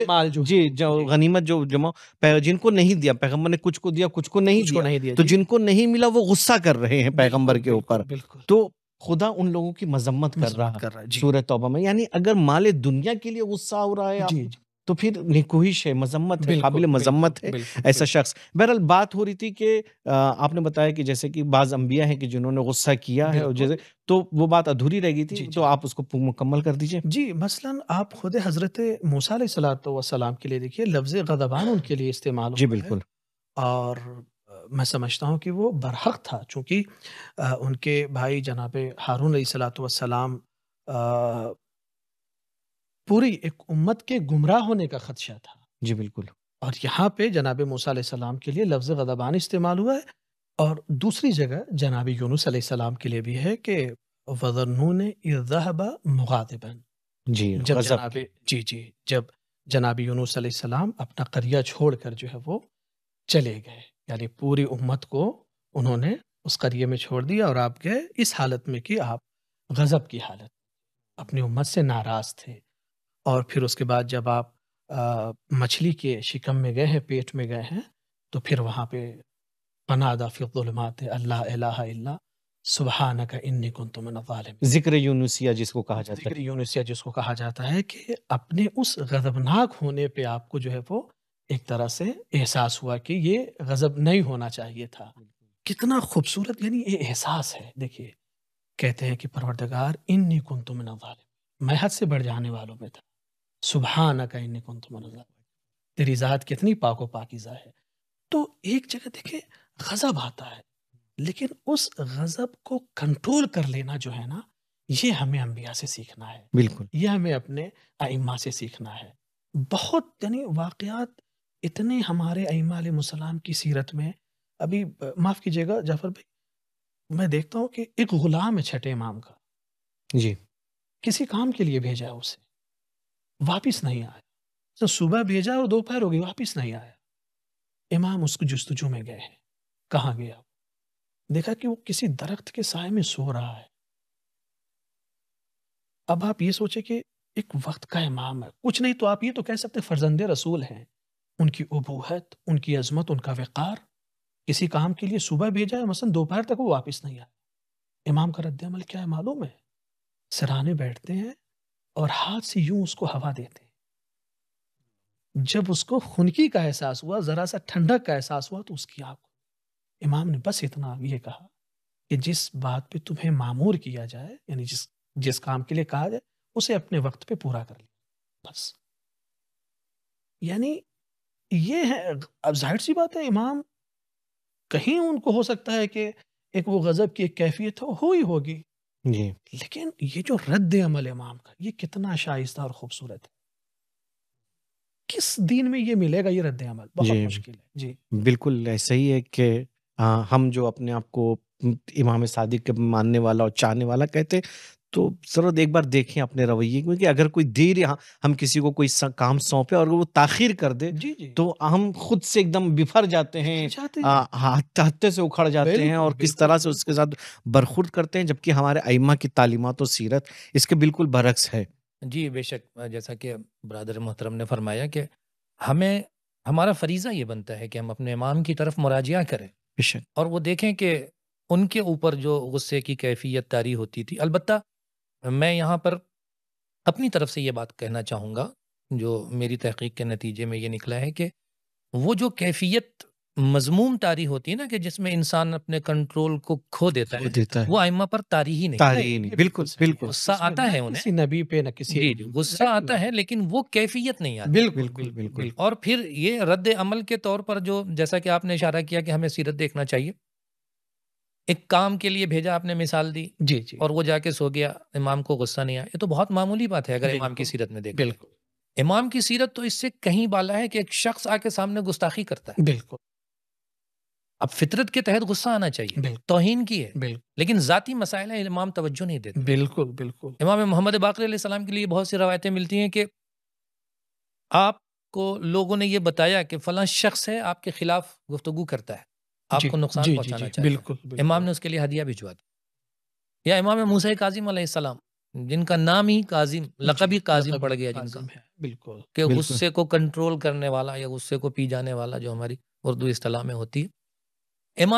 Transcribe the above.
مال جو جی جو غنیمت جو جمع جن کو نہیں دیا پیغمبر نے، کچھ کو دیا کچھ کو نہیں کچھ کو نہیں دیا، دیا تو جی، جن کو نہیں ملا وہ غصہ کر رہے ہیں پیغمبر بالکل کے اوپر، بالکل بالکل تو خدا ان لوگوں کی مذمت کر مذمت رہا کر رہا ہے جی سورہ توبہ میں. یعنی اگر مال دنیا کے لیے غصہ ہو رہا ہے آپ جی کو، جی تو پھر نکوہش ہے، مذمت ہے، بالکل قابل بالکل مذمت ہے بالکل ایسا بالکل شخص. بہرحال بات ہو رہی تھی کہ آپ نے بتایا کہ جیسے کہ بعض انبیاء ہیں کہ جنہوں نے غصہ کیا ہے، اور بالکل جیسے تو وہ بات ادھوری رہ گئی تھی، جی تو جی آپ اس کو مکمل کر دیجئے. جی مثلاً آپ خود حضرت موسیٰ علیہ الصلوۃ والسلام کے لیے دیکھیے، لفظ غضبان ان کے لیے استعمال جی ہوا ہے، بالکل. اور میں سمجھتا ہوں کہ وہ برحق تھا، چونکہ ان کے بھائی جناب ہارون علیہ الصلوۃ والسلام پوری ایک امت کے گمراہ ہونے کا خدشہ تھا، جی بالکل. اور یہاں پہ جناب موسیٰ علیہ السلام کے لیے لفظ غضبان استعمال ہوا ہے. اور دوسری جگہ جناب یونس علیہ السلام کے لیے بھی ہے کہ وَظَنُّونِ إِذْ ذَهَبَ مُغَاضِبًا، جی جب غضب جناب کی. جب جناب یونس علیہ السلام اپنا قریہ چھوڑ کر جو ہے وہ چلے گئے، یعنی پوری امت کو انہوں نے اس قریے میں چھوڑ دیا، اور آپ گئے اس حالت میں کہ آپ غضب کی حالت، اپنی امت سے ناراض تھے. اور پھر اس کے بعد جب آپ مچھلی کے شکم میں گئے ہیں، پیٹ میں گئے ہیں، تو پھر وہاں پہ فنادى في الظلمات اللہ الہ الا سبحانک انی کنت من الظالمین، ذکر یونسیہ جس کو کہا جاتا ذکر ہے. یونسیہ جس کو کہا جاتا ہے، کہ اپنے اس غضبناک ہونے پہ آپ کو جو ہے وہ ایک طرح سے احساس ہوا کہ یہ غضب نہیں ہونا چاہیے تھا. کتنا خوبصورت یعنی یہ احساس ہے. دیکھیے کہتے ہیں کہ پروردگار انی کنت من الظالمین، میں حد سے بڑھ جانے والوں میں تھا. سبحانک انی کنت من الظالمین، تیری ذات کتنی پاک و پاکیزہ ہے. تو ایک جگہ دیکھیں غضب آتا ہے، لیکن اس غضب کو کنٹرول کر لینا جو ہے نا، یہ ہمیں انبیاء سے سیکھنا ہے، بالکل. یہ ہمیں اپنے ائمہ سے سیکھنا ہے. بہت یعنی واقعات اتنے ہمارے ائمہ علیہ السلام کی سیرت میں. ابھی معاف کیجیے گا جعفر بھائی، میں دیکھتا ہوں کہ ایک غلام ہے چھٹے امام کا، جی کسی کام کے لیے بھیجا ہے اسے، واپس نہیں آیا. تو صبح بھیجا اور دوپہر ہو گئی، واپس نہیں آیا. امام اس کو جستجو میں گئے ہیں، کہاں گیا؟ دیکھا کہ وہ کسی درخت کے سائے میں سو رہا ہے. اب آپ یہ سوچیں کہ ایک وقت کا امام ہے، کچھ نہیں تو آپ یہ تو کہہ سکتے فرزند رسول ہیں. ان کی ابوت، ان کی عظمت، ان کا وقار، کسی کام کے لیے صبح بھیجا ہے، مثلا دوپہر تک وہ واپس نہیں آیا. امام کا رد عمل کیا ہے معلوم ہے؟ سرانے بیٹھتے ہیں اور ہاتھ سے یوں اس کو ہوا دیتے ہیں. جب اس کو خنکی کا احساس ہوا، ذرا سا ٹھنڈک کا احساس ہوا، تو اس کی آنکھ، امام نے بس اتنا یہ کہا کہ جس بات پہ تمہیں مامور کیا جائے، یعنی جس کام کے لیے کہا جائے، اسے اپنے وقت پہ پورا کر لیا بس. یعنی یہ ہے. اب ظاہر سی بات ہے، امام کہیں ان کو ہو سکتا ہے کہ ایک وہ غضب کی ایک کیفیت ہوئی ہوگی، جی لیکن یہ جو رد عمل امام کا، یہ کتنا شائستہ اور خوبصورت ہے. کس دین میں یہ ملے گا یہ رد عمل؟ بہت جی مشکل ہے. جی بالکل ایسا ہی ہے کہ ہم جو اپنے آپ کو امام صادق کے ماننے والا اور چاہنے والا کہتے ہیں، تو ضرورت ایک بار دیکھیں اپنے رویے، کیونکہ اگر کوئی دیر ہم کسی کو کوئی کام سونپے اور وہ تاخیر کر دے، جی جی تو ہم خود سے ایک دم بفر جاتے ہیں، چاہتے ہیں. ہاتھے سے اکھڑ جاتے ہیں، بالکل اور کس بالکل طرح سے اس کے ساتھ برخورد کرتے ہیں، جبکہ ہمارے ائمہ کی تعلیمات و سیرت اس کے بالکل برعکس ہے. جی بے شک، جیسا کہ برادر محترم نے فرمایا کہ ہمارا فریضہ یہ بنتا ہے کہ ہم اپنے امام کی طرف مراجعہ کریں، بے شک. اور وہ دیکھیں کہ ان کے اوپر جو غصے کی کیفیت طاری ہوتی تھی. البتہ میں یہاں پر اپنی طرف سے یہ بات کہنا چاہوں گا، جو میری تحقیق کے نتیجے میں یہ نکلا ہے کہ وہ جو کیفیت مذموم طاری ہوتی ہے نا، کہ جس میں انسان اپنے کنٹرول کو کھو دیتا ہے، وہ ائمہ پر طاری ہی نہیں. تاریخ نہیں. بالکل بالکل. غصہ آتا ہے انہیں، کسی نبی پہ نہ کسی جی غصہ آتا ہے، لیکن وہ کیفیت نہیں آتی. بالکل بالکل. اور پھر یہ رد عمل کے طور پر جو، جیسا کہ آپ نے اشارہ کیا کہ ہمیں سیرت دیکھنا چاہیے، ایک کام کے لیے بھیجا، آپ نے مثال دی، جی جی اور وہ جا کے سو گیا، امام کو غصہ نہیں آیا. یہ تو بہت معمولی بات ہے اگر امام کی سیرت میں دیکھیں. بالکل. امام کی سیرت تو اس سے کہیں بالا ہے کہ ایک شخص آ کے سامنے گستاخی کرتا ہے. بالکل. اب فطرت کے تحت غصہ آنا چاہیے، بالکل. توہین کی ہے، بالکل لیکن ذاتی مسائل ہیں، امام توجہ نہیں دیتے. بالکل بالکل. امام محمد باقر علیہ السلام کے لیے بہت سی روایتیں ملتی ہیں کہ آپ کو لوگوں نے یہ بتایا کہ فلاں شخص ہے، آپ کے خلاف گفتگو کرتا ہے، آپ کو نقصان پہنچانا چاہتا ہے. بالکل. امام نے اس کے لیے ہدیہ بھجوا دی. یا امام موسیٰ کاظم علیہ السلام جن کا نام ہی کاظم، لقب ہی جی، کاظم لقب پڑ گیا جن کا، کاظم ہے، بالکل۔ کہ بالکل غصے کو کنٹرول کرنے والا یا غصے کو پی جانے والا، جو ہماری اردو اصطلاح میں ہوتی ہے۔